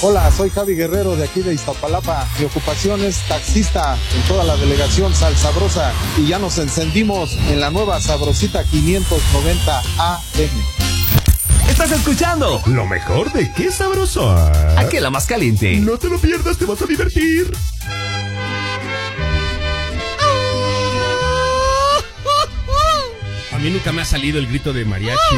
Hola, soy Javi Guerrero de aquí de Iztapalapa. Mi ocupación es taxista en toda la delegación Sal Sabrosa y ya nos encendimos en la nueva Sabrosita 590 AM. Estás escuchando lo mejor de Qué Sabroso. Aquí la más caliente. No te lo pierdas, te vas a divertir. A mí nunca me ha salido el grito de mariachi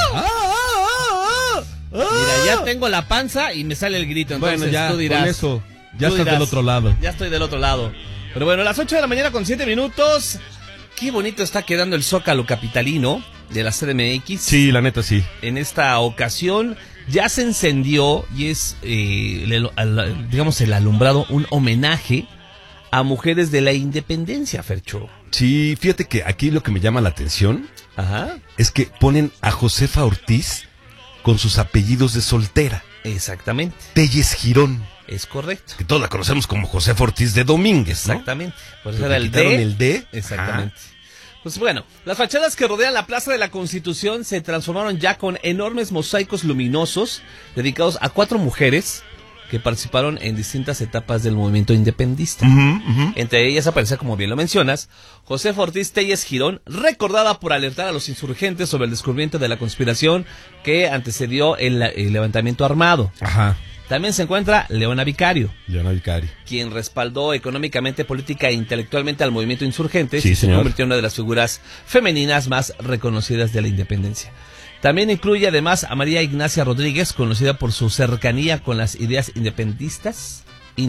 Mira, ya tengo la panza y me sale el grito. Entonces bueno, ya tú dirás, con eso, ya tú estás dirás, del otro lado. Ya estoy del otro lado. Pero bueno, las 8 de la mañana con 7 minutos. Qué bonito está quedando el Zócalo capitalino de la CDMX. Sí, la neta sí. En esta ocasión ya se encendió y es, digamos, el alumbrado, un homenaje a mujeres de la independencia, Fercho. Sí, fíjate que aquí lo que me llama la atención es que ponen a Josefa Ortiz con sus apellidos de soltera. Exactamente. Telles Girón. Es correcto. Que todos la conocemos como Josefa Ortiz de Domínguez, ¿no? Exactamente. Por eso Pero era el quitaron D. el D. Exactamente. Ajá. Pues bueno, las fachadas que rodean la Plaza de la Constitución se transformaron ya con enormes mosaicos luminosos dedicados a 4 mujeres que participaron en distintas etapas del movimiento independentista. Entre ellas aparece, como bien lo mencionas, Josefa Ortiz Telles Girón, recordada por alertar a los insurgentes sobre el descubrimiento de la conspiración que antecedió el levantamiento armado. Ajá. También se encuentra Leona Vicario. Leona Vicario. Quien respaldó económicamente, política e intelectualmente al movimiento insurgente. Sí, y señor. Se convirtió en una de las figuras femeninas más reconocidas de la independencia. También incluye además a María Ignacia Rodríguez, conocida por su cercanía con las ideas independentistas,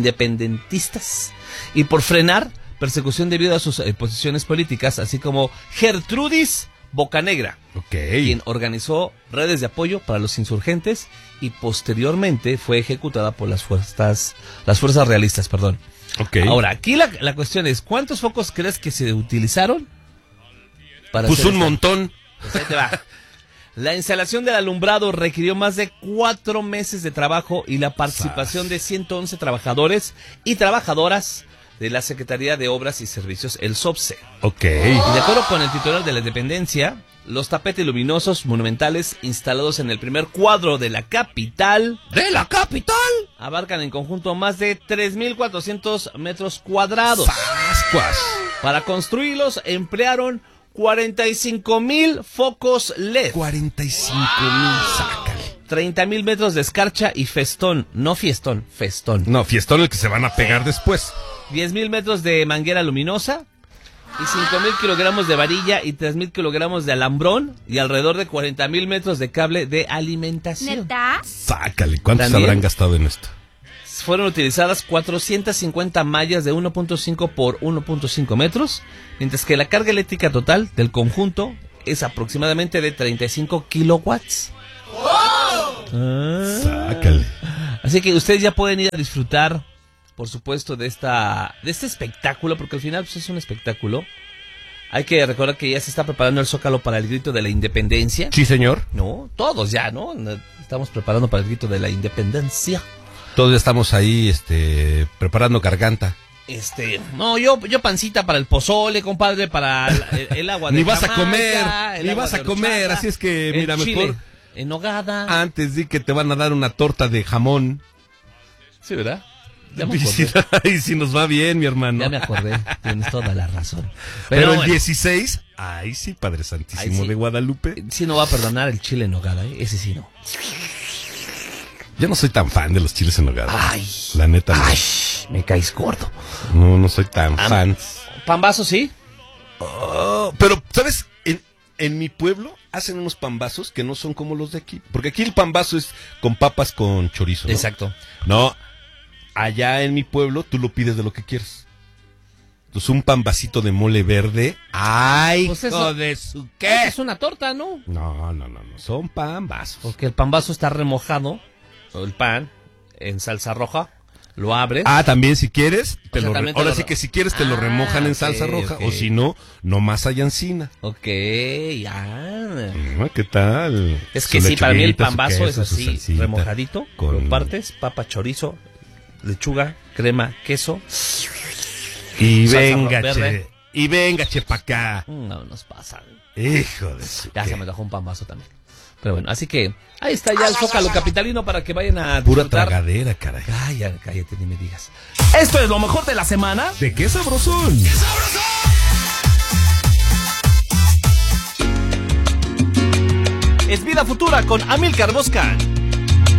y por frenar persecución debido a sus posiciones políticas, así como Gertrudis Bocanegra, quien organizó redes de apoyo para los insurgentes y posteriormente fue ejecutada por las fuerzas realistas, perdón. Ahora, aquí la cuestión es, ¿cuántos focos crees que se utilizaron? Pues un montón. Pues ahí te va. La instalación del alumbrado requirió más de 4 meses de trabajo y la participación de 111 trabajadores y trabajadoras de la Secretaría de Obras y Servicios, el SOBSE. Y de acuerdo con el titular de la Independencia, los tapetes luminosos monumentales instalados en el primer cuadro de la capital... ¡De la capital! Abarcan en conjunto más de 3,400 metros cuadrados. ¡Pascuas! Para construirlos emplearon 45,000 focos LED. 45,000, sácale. 30,000 metros de escarcha y festón, no fiestón, festón. No, fiestón el que se van a pegar después. 10,000 metros de manguera luminosa y 5,000 kilogramos de varilla y 3,000 kilogramos de alambrón y alrededor de 40,000 metros de cable de alimentación. ¿Neta? Sácale, ¿cuántos ¿También? habrán gastado en esto? Fueron utilizadas 450 mallas de 1.5 por 1.5 metros, mientras que la carga eléctrica total del conjunto es aproximadamente de 35 kilowatts. Sácale. Así que ustedes ya pueden ir a disfrutar, por supuesto, de este espectáculo, porque al final pues, es un espectáculo. Hay que recordar que ya se está preparando el Zócalo para el grito de la independencia. Sí, señor. No, todos ya, ¿no? Estamos preparando para el grito de la independencia. Todos ya estamos ahí, preparando garganta. No, yo pancita para el pozole, compadre, para el agua de Ni vas Jamaica, a comer, ni vas a comer, así es que, mira, mejor en nogada. antes di que te van a dar una torta de jamón. Sí, ¿verdad? Ya me Y acordé. si nos va bien, mi hermano. Ya me acordé, tienes toda la razón. Pero el bueno, 16, ay sí, Padre Santísimo sí. de Guadalupe. Sí no va a perdonar el chile en nogada, ese sí no. Yo no soy tan fan de los chiles en nogada. Ay. La neta no. Ay, me caes gordo. No soy tan fan. ¿Pambazo sí? Pero, ¿sabes? En mi pueblo hacen unos pambazos que no son como los de aquí. Porque aquí el pambazo es con papas con chorizo, ¿no? Exacto. No, allá en mi pueblo tú lo pides de lo que quieras. Entonces un pambacito de mole verde. ¡Ay, Pues hijo eso- de su qué! Es una torta, ¿no? No, son pambazos. Porque el pambazo está remojado, o el pan, en salsa roja, lo abres. Ah, también si quieres, también ahora sí que si quieres te lo remojan en salsa roja, ok. o si no, nomás hay ancina. Ok, ya. ¿Qué tal? Es que Su sí, para mí el lechuguita, su pambazo queso, es su así, salsita, remojadito, con- lo partes, papa, chorizo, lechuga, crema, queso. Y salsa venga, verde. pa' acá. No nos pasan. Hijo de su Ya qué. se me dejó un pambazo también. Pero bueno, así que ahí está ya el Zócalo capitalino para que vayan a Pura disfrutar. tragadera, caray. Cállate, ni me digas. Esto es lo mejor de la semana de Qué Sabrosón. Es Vida Futura con Amílcar Boscan.